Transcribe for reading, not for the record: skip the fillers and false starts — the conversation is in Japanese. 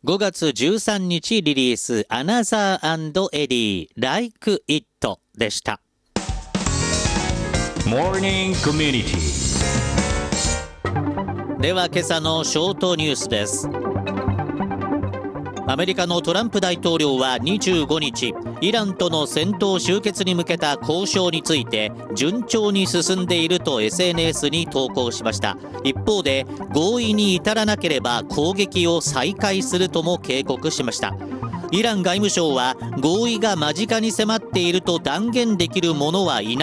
5月13日リリース、アナザー&エディ、Like It でした。 Morning Community。 では今朝のショートニュースです。アメリカのトランプ大統領は25日、イランとの戦闘終結に向けた交渉について順調に進んでいると SNS に投稿しました。一方で合意に至らなければ攻撃を再開するとも警告しました。イラン外務省は合意が間近に迫っていると断言できる者はいない